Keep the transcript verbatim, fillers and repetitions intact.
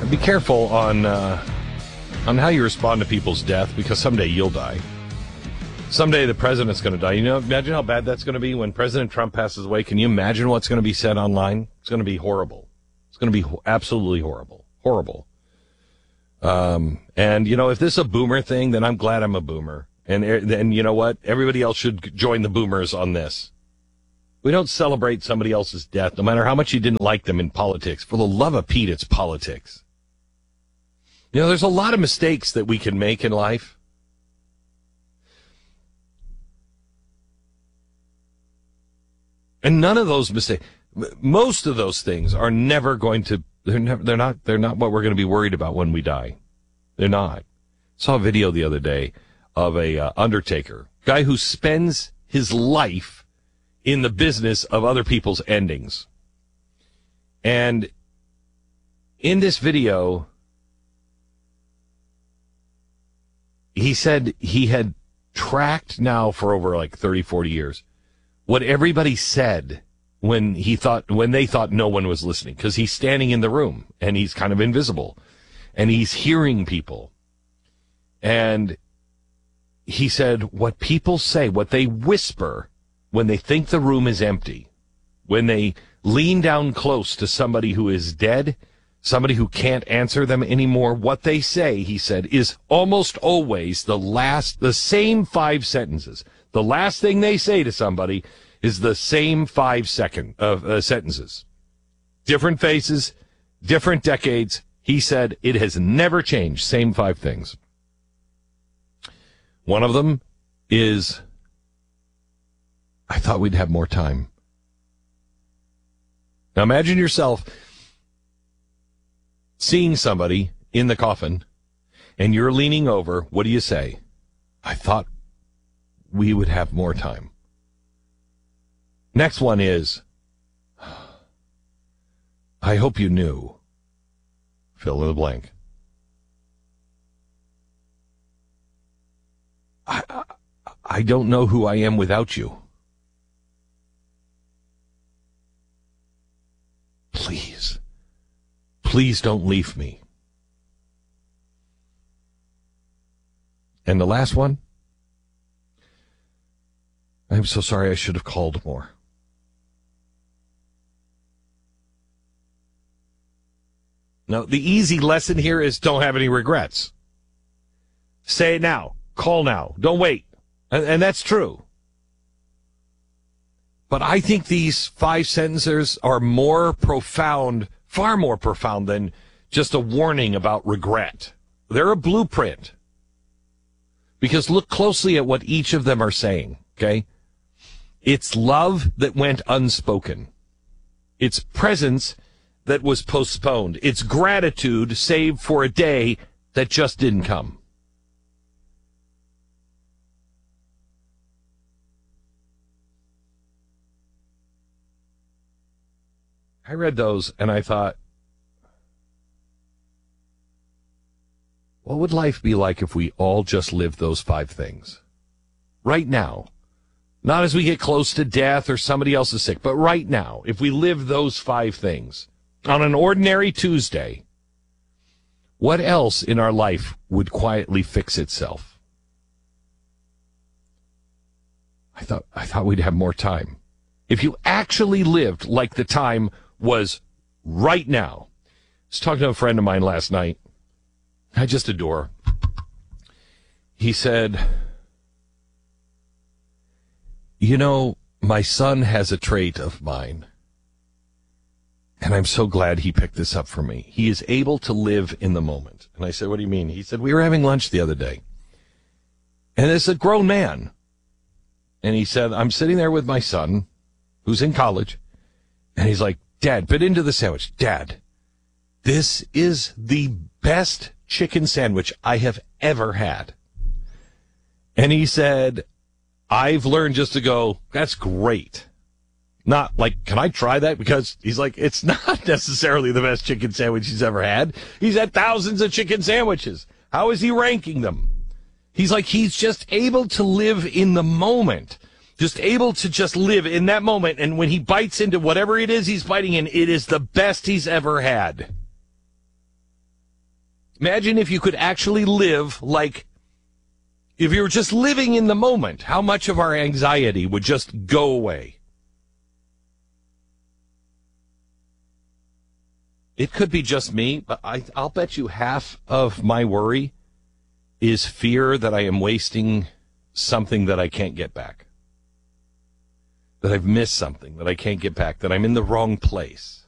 Be careful on uh, on how you respond to people's death, because someday you'll die. Someday the president's going to die. You know, imagine how bad that's going to be when President Trump passes away. Can you imagine what's going to be said online? It's going to be horrible. It's going to be ho- absolutely horrible. Horrible. Um, and, you know, if this is a boomer thing, then I'm glad I'm a boomer. And then, you know what? Everybody else should join the boomers on this. We don't celebrate somebody else's death, no matter how much you didn't like them in politics. For the love of Pete, it's politics. You know, there's a lot of mistakes that we can make in life. And none of those mistakes, most of those things are never going to, they're never, they're not, they're not what we're going to be worried about when we die. They're not. I saw a video the other day of a uh, undertaker, guy who spends his life in the business of other people's endings. And in this video, he said he had tracked now for over like thirty, forty years what everybody said when he thought, when they thought no one was listening, because he's standing in the room and he's kind of invisible and he's hearing people. And he said what people say, what they whisper when they think the room is empty, when they lean down close to somebody who is dead, somebody who can't answer them anymore, what they say, he said, is almost always the last, the same five sentences. The last thing they say to somebody is the same five second of uh, sentences. Different faces, different decades. He said it has never changed. Same five things. One of them is, I thought we'd have more time. Now imagine yourself seeing somebody in the coffin and you're leaning over. What do you say? I thought we would have more time. Next one is, I hope you knew. Fill in the blank. I, I, I don't know who I am without you. Please, please don't leave me. And the last one, I'm so sorry, I should have called more. Now, the easy lesson here is don't have any regrets. Say it now. Call now. Don't wait. And, and that's true. But I think these five sentences are more profound, far more profound than just a warning about regret. They're a blueprint. Because look closely at what each of them are saying, okay? It's love that went unspoken. It's presence that was postponed. It's gratitude saved for a day that just didn't come. I read those and I thought, what would life be like if we all just lived those five things? Right now. Not as we get close to death or somebody else is sick, but right now, if we live those five things on an ordinary Tuesday, what else in our life would quietly fix itself? I thought, I thought we'd have more time. If you actually lived like the time was right now. I was talking to a friend of mine last night. I just adore. He said, you know, my son has a trait of mine, and I'm so glad he picked this up for me. He is able to live in the moment. And I said, what do you mean? He said, we were having lunch the other day, and it's a grown man. And he said, I'm sitting there with my son, who's in college, and he's like, Dad, bit into the sandwich. Dad, this is the best chicken sandwich I have ever had. And he said, I've learned just to go, that's great. Not like, can I try that? Because he's like, it's not necessarily the best chicken sandwich he's ever had. He's had thousands of chicken sandwiches. How is he ranking them? He's like, he's just able to live in the moment. Just able to just live in that moment. And when he bites into whatever it is he's biting in, it is the best he's ever had. Imagine if you could actually live like, if you were just living in the moment, how much of our anxiety would just go away. It could be just me, but I, I'll bet you half of my worry is fear that I am wasting something that I can't get back. That I've missed something that I can't get back, that I'm in the wrong place.